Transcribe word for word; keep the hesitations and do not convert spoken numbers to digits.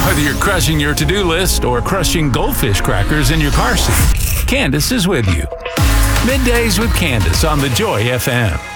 Whether you're crushing your to-do list or crushing goldfish crackers in your car seat, Candace is with you. Middays with Candace on the Joy F M.